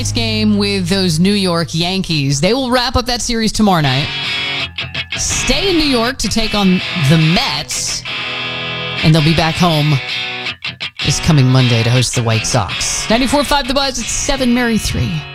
Game with those New York Yankees. They will wrap up that series tomorrow night. Stay in New York to take on the Mets. And they'll be back home this coming Monday to host the White Sox. 94.5 The Buzz, it's 7 Mary 3.